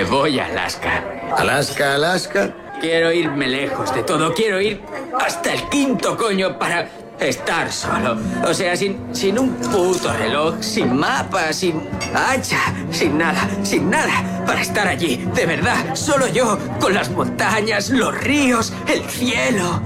voy a Alaska. ¿Alaska, Alaska? Quiero irme lejos de todo. Quiero ir hasta el quinto, coño, para estar solo. O sea, sin un puto reloj, sin mapa, sin hacha, sin nada. Para estar allí, de verdad, solo yo, con las montañas, los ríos, el cielo.